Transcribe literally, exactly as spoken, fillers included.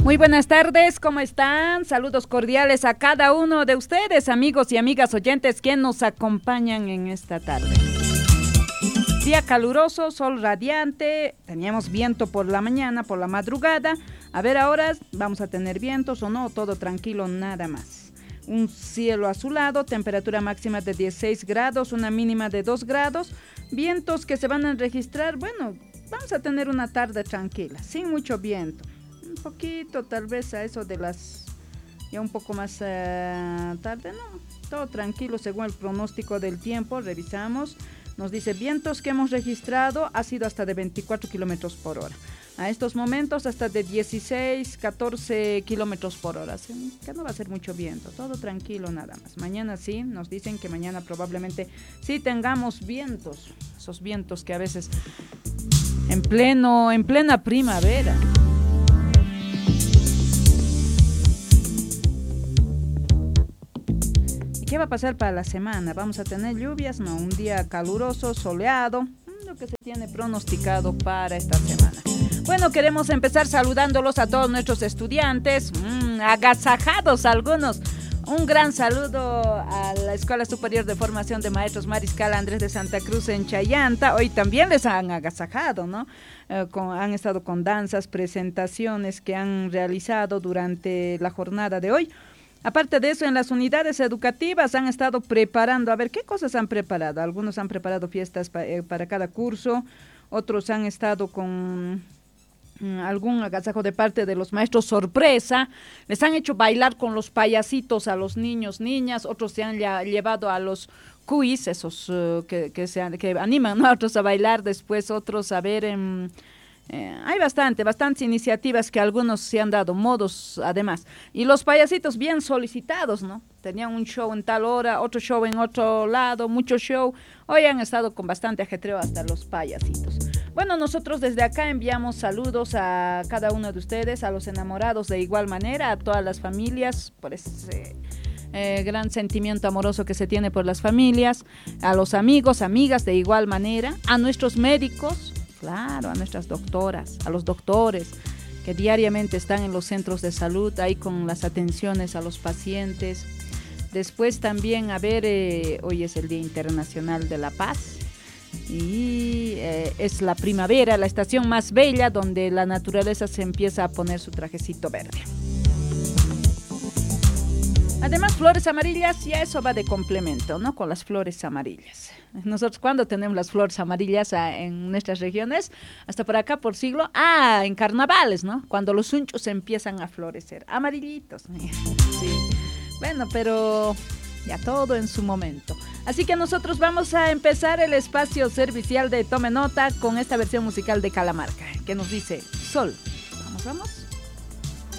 Muy buenas tardes, ¿cómo están? Saludos cordiales a cada uno de ustedes, amigos y amigas oyentes que nos acompañan en esta tarde. Día caluroso, sol radiante, teníamos viento por la mañana, por la madrugada. A ver ahora, ¿vamos a tener vientos o no? Todo tranquilo, nada más. Un cielo azulado, temperatura máxima de dieciséis grados, una mínima de dos grados. Vientos que se van a registrar, bueno, vamos a tener una tarde tranquila, sin mucho viento. Un poquito, tal vez a eso de las, ya un poco más uh, tarde, no, todo tranquilo según el pronóstico del tiempo, revisamos. Nos dice, vientos que hemos registrado ha sido hasta de veinticuatro kilómetros por hora. A estos momentos hasta de dieciséis, catorce kilómetros por hora. Así que no va a ser mucho viento, todo tranquilo nada más. Mañana sí, nos dicen que mañana probablemente sí tengamos vientos. Esos vientos que a veces en pleno, en plena primavera. ¿Qué va a pasar para la semana? ¿Vamos a tener lluvias? No, un día caluroso, soleado, lo que se tiene pronosticado para esta semana. Bueno, queremos empezar saludándolos a todos nuestros estudiantes, mmm, agasajados algunos. Un gran saludo a la Escuela Superior de Formación de Maestros Mariscal Andrés de Santa Cruz en Chayanta. Hoy también les han agasajado, ¿no? Eh, con, han estado con danzas, presentaciones que han realizado durante la jornada de hoy. Aparte de eso, en las unidades educativas han estado preparando, a ver, ¿qué cosas han preparado? Algunos han preparado fiestas pa, eh, para cada curso, otros han estado con mm, algún agasajo de parte de los maestros sorpresa, les han hecho bailar con los payasitos a los niños, niñas, otros se han ya, llevado a los cuis, esos uh, que, que, se, que animan, ¿no? A otros a bailar, después otros a ver en... Eh, hay bastante, bastantes iniciativas que algunos se han dado, modos además. Y los payasitos bien solicitados, ¿no? Tenían un show en tal hora, otro show en otro lado, mucho show. Hoy han estado con bastante ajetreo hasta los payasitos. Bueno, nosotros desde acá enviamos saludos a cada uno de ustedes, a los enamorados de igual manera, a todas las familias, por ese... Eh, gran sentimiento amoroso que se tiene por las familias, a los amigos, amigas de igual manera, a nuestros médicos, claro, a nuestras doctoras, a los doctores que diariamente están en los centros de salud, ahí con las atenciones a los pacientes. Después también, a ver, eh, hoy es el Día Internacional de la Paz y eh, es la primavera, la estación más bella donde la naturaleza se empieza a poner su trajecito verde. Además, flores amarillas, ya eso va de complemento, ¿no? Con las flores amarillas. Nosotros, ¿cuándo tenemos las flores amarillas ah, en nuestras regiones? Hasta por acá, por siglo. Ah, en carnavales, ¿no? Cuando los unchos empiezan a florecer. Amarillitos. Sí. Bueno, pero ya todo en su momento. Así que nosotros vamos a empezar el espacio servicial de Tome Nota con esta versión musical de Calamarca, que nos dice Sol. Vamos, vamos.